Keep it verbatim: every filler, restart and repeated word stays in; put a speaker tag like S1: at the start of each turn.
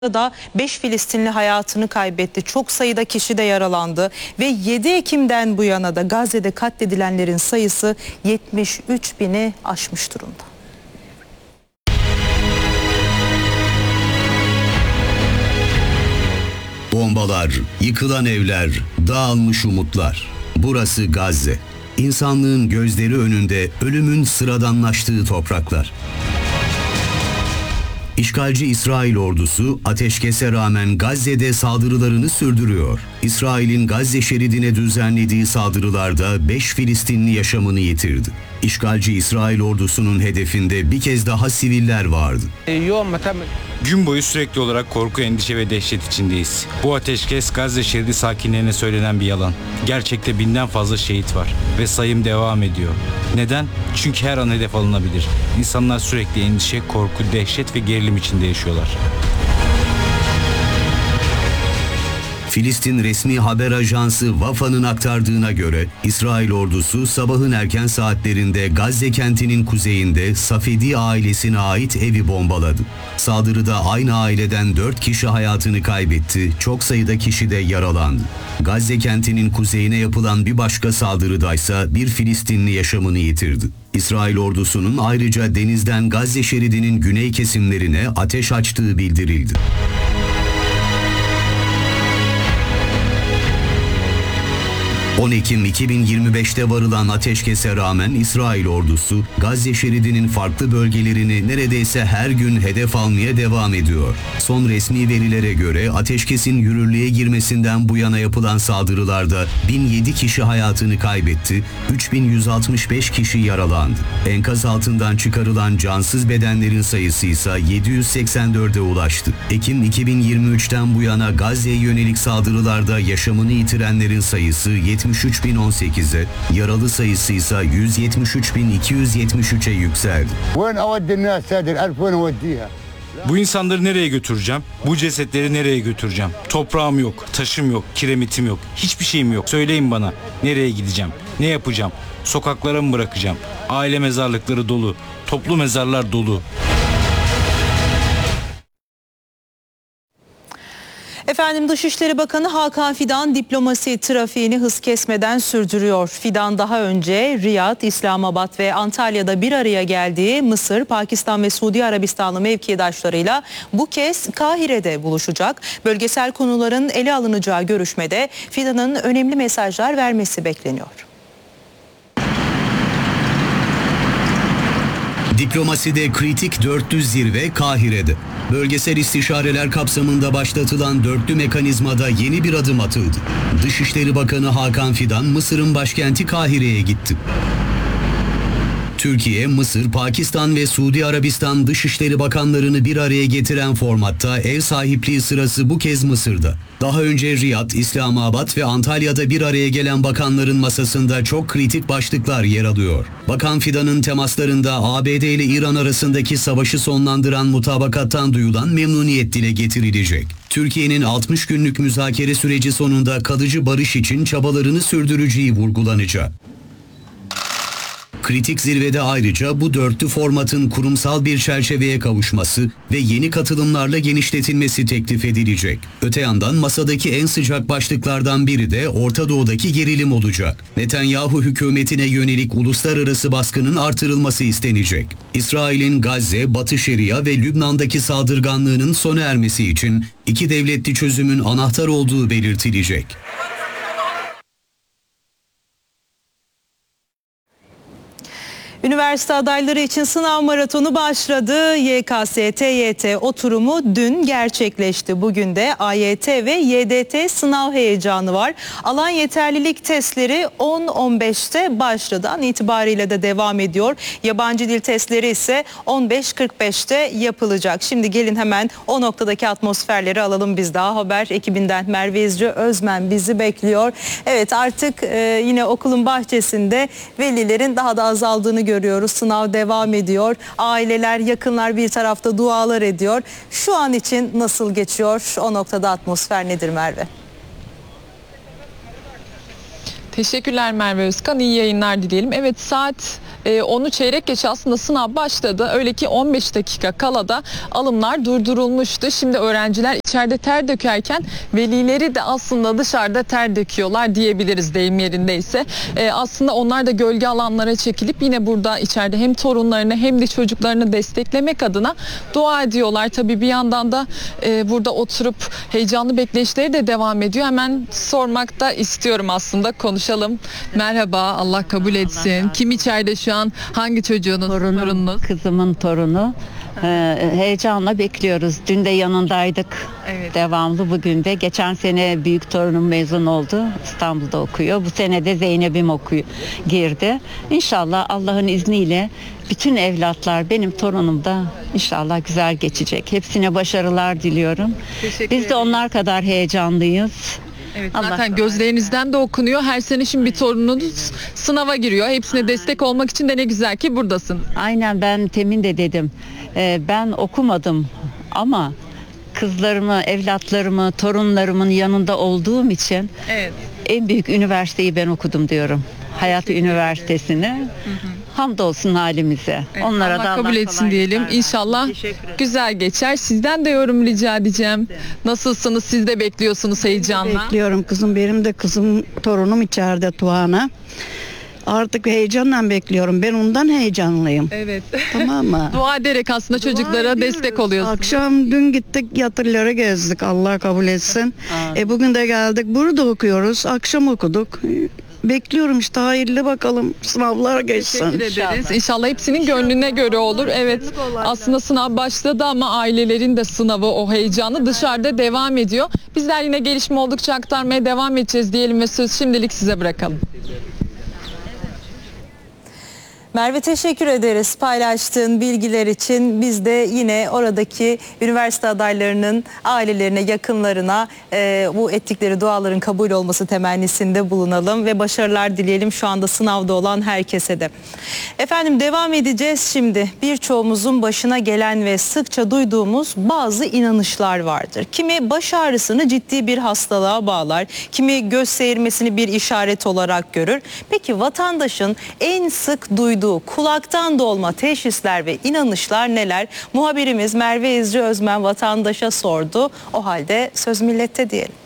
S1: da beş Filistinli hayatını kaybetti. Çok sayıda kişi de yaralandı ve yedi Ekim'den bu yana da Gazze'de katledilenlerin sayısı yetmiş üç bini aşmış durumda.
S2: Bombalar, yıkılan evler, dağılmış umutlar. Burası Gazze. İnsanlığın gözleri önünde ölümün sıradanlaştığı topraklar. İşgalci İsrail ordusu ateşkese rağmen Gazze'de saldırılarını sürdürüyor. İsrail'in Gazze şeridine düzenlediği saldırılarda beş Filistinli yaşamını yitirdi. İşgalci İsrail ordusunun hedefinde bir kez daha siviller vardı.
S3: Gün boyu sürekli olarak korku, endişe ve dehşet içindeyiz. Bu ateşkes Gazze şeridi sakinlerine söylenen bir yalan. Gerçekte binden fazla şehit var ve sayım devam ediyor. Neden? Çünkü her an hedef alınabilir. İnsanlar sürekli endişe, korku, dehşet ve gerilim içinde yaşıyorlar.
S2: Filistin resmi haber ajansı Vafa'nın aktardığına göre İsrail ordusu sabahın erken saatlerinde Gazze kentinin kuzeyinde Safedi ailesine ait evi bombaladı. Saldırıda aynı aileden dört kişi hayatını kaybetti, çok sayıda kişi de yaralandı. Gazze kentinin kuzeyine yapılan bir başka saldırıdaysa bir Filistinli yaşamını yitirdi. İsrail ordusunun ayrıca denizden Gazze şeridinin güney kesimlerine ateş açtığı bildirildi. on Ekim iki bin yirmi beş'te varılan ateşkese rağmen İsrail ordusu Gazze şeridinin farklı bölgelerini neredeyse her gün hedef almaya devam ediyor. Son resmi verilere göre ateşkesin yürürlüğe girmesinden bu yana yapılan saldırılarda bin yedi kişi hayatını kaybetti, üç bin yüz altmış beş kişi yaralandı. Enkaz altından çıkarılan cansız bedenlerin sayısı ise yedi yüz seksen dört'e ulaştı. Ekim iki bin yirmi üç'ten bu yana Gazze'ye yönelik saldırılarda yaşamını yitirenlerin sayısı yetmiş üç bin on sekiz'e, yaralı sayısı ise yüz yetmiş üç bin iki yüz yetmiş üç'e yükseldi.
S3: Bu insanları nereye götüreceğim? Bu cesetleri nereye götüreceğim? Toprağım yok, taşım yok, kiremitim yok, hiçbir şeyim yok. Söyleyin bana, nereye gideceğim? Ne yapacağım? Sokaklara mı bırakacağım? Aile mezarlıkları dolu, toplu mezarlar dolu.
S1: Efendim Dışişleri Bakanı Hakan Fidan diplomasi trafiğini hız kesmeden sürdürüyor. Fidan daha önce Riyad, İslamabad ve Antalya'da bir araya geldiği Mısır, Pakistan ve Suudi Arabistanlı mevkidaşlarıyla bu kez Kahire'de buluşacak. Bölgesel konuların ele alınacağı görüşmede Fidan'ın önemli mesajlar vermesi bekleniyor.
S2: Diplomaside kritik dörtlü zirve Kahire'de. Bölgesel istişareler kapsamında başlatılan dörtlü mekanizmada yeni bir adım atıldı. Dışişleri Bakanı Hakan Fidan Mısır'ın başkenti Kahire'ye gitti. Türkiye, Mısır, Pakistan ve Suudi Arabistan Dışişleri Bakanlarını bir araya getiren formatta ev sahipliği sırası bu kez Mısır'da. Daha önce Riyad, İslamabad ve Antalya'da bir araya gelen bakanların masasında çok kritik başlıklar yer alıyor. Bakan Fidan'ın temaslarında A B D ile İran arasındaki savaşı sonlandıran mutabakattan duyulan memnuniyet dile getirilecek. Türkiye'nin altmış günlük müzakere süreci sonunda kalıcı barış için çabalarını sürdüreceği vurgulanacak. Kritik zirvede ayrıca bu dörtlü formatın kurumsal bir çerçeveye kavuşması ve yeni katılımlarla genişletilmesi teklif edilecek. Öte yandan masadaki en sıcak başlıklardan biri de Orta Doğu'daki gerilim olacak. Netanyahu hükümetine yönelik uluslararası baskının artırılması istenecek. İsrail'in Gazze, Batı Şeria ve Lübnan'daki saldırganlığının sona ermesi için iki devletli çözümün anahtar olduğu belirtilecek.
S1: Üniversite adayları için sınav maratonu başladı. Y K S, T Y T oturumu dün gerçekleşti. Bugün de A Y T ve Y D T sınav heyecanı var. Alan yeterlilik testleri on on beş'te başladı. An itibariyle de devam ediyor. Yabancı dil testleri ise on beş kırk beş'te yapılacak. Şimdi gelin hemen o noktadaki atmosferleri alalım biz daha. Haber ekibinden Merve İzci Özmen bizi bekliyor. Evet, artık e, yine okulun bahçesinde velilerin daha da azaldığını görüyoruz. görüyoruz. Sınav devam ediyor. Aileler, yakınlar bir tarafta dualar ediyor. Şu an için nasıl geçiyor? O noktada atmosfer nedir Merve?
S4: Teşekkürler Merve Özkan. İyi yayınlar dileyelim. Evet, saat e, onu çeyrek geçe aslında sınav başladı. Öyle ki on beş dakika kala da alımlar durdurulmuştu. Şimdi öğrenciler içeride ter dökerken velileri de aslında dışarıda ter döküyorlar diyebiliriz deyim yerindeyse. E, aslında onlar da gölge alanlara çekilip yine burada içeride hem torunlarını hem de çocuklarını desteklemek adına dua ediyorlar. Tabii bir yandan da e, burada oturup heyecanlı bekleyişleri de devam ediyor. Hemen sormak da istiyorum aslında. Konuşalım. Merhaba, Allah kabul etsin. Kim içeride şu an? Hangi çocuğunuz?
S5: Torunum,
S4: Torununuz?
S5: kızımın torunu. Ee, heyecanla bekliyoruz. Dün de yanındaydık.
S4: Evet.
S5: Devamlı bugün de. Geçen sene büyük torunum mezun oldu. İstanbul'da okuyor. Bu sene de Zeynep'im okuyor, girdi. İnşallah Allah'ın izniyle bütün evlatlar, benim torunum da inşallah güzel geçecek. Hepsine başarılar diliyorum.
S4: Teşekkür
S5: Biz de onlar kadar heyecanlıyız.
S4: Evet,
S5: Allah
S4: zaten
S5: kolaylık
S4: gözlerinizden de okunuyor. Her sene şimdi bir torununuz sınava giriyor. Hepsine destek olmak için de ne güzel ki buradasın.
S5: Aynen, ben temin de dedim. Ee, ben okumadım ama kızlarımı, evlatlarımı, torunlarımın yanında olduğum için
S4: Evet.
S5: en büyük üniversiteyi ben okudum diyorum. Hayat Üniversitesi'ni. Hamdolsun halimize.
S4: Evet,
S5: Onlara
S4: Allah
S5: da
S4: kabul
S5: Allah
S4: etsin
S5: kolaylıklar
S4: diyelim.
S5: versin.
S4: İnşallah
S5: Teşekkür ederim.
S4: güzel geçer. Sizden de yorum rica edeceğim. Nasılsınız? Siz de bekliyorsunuz heyecanla.
S6: Bekliyorum kızım. Benim de kızım, torunum içeride, Tuana. Artık heyecanla bekliyorum. Ben ondan heyecanlıyım.
S4: Evet.
S6: Tamam mı?
S4: Dua ederek aslında çocuklara
S6: Dua
S4: destek
S6: ediyoruz.
S4: oluyorsunuz.
S6: Akşam dün gittik, yatırları gezdik. Allah kabul etsin. E bugün de geldik. Burada okuyoruz. Akşam okuduk. Bekliyorum işte, hayırlı bakalım. Sınavlar geçsin.
S4: Teşekkür ederiz. İnşallah hepsinin gönlüne göre olur. Evet, aslında sınav başladı ama ailelerin de sınavı, o heyecanı dışarıda devam ediyor. Bizler yine gelişme oldukça aktarmaya devam edeceğiz diyelim ve söz şimdilik size bırakalım.
S1: Merve, teşekkür ederiz paylaştığın bilgiler için. Biz de yine oradaki üniversite adaylarının ailelerine, yakınlarına e, bu ettikleri duaların kabul olması temennisinde bulunalım ve başarılar dileyelim şu anda sınavda olan herkese de. Efendim, devam edeceğiz şimdi. Birçoğumuzun başına gelen ve sıkça duyduğumuz bazı inanışlar vardır. Kimi baş ağrısını ciddi bir hastalığa bağlar, kimi göz seyirmesini bir işaret olarak görür. Peki vatandaşın en sık duyduğu kulaktan dolma teşhisler ve inanışlar neler? Muhabirimiz Merve İzci Özmen vatandaşa sordu. O halde söz millette diyelim.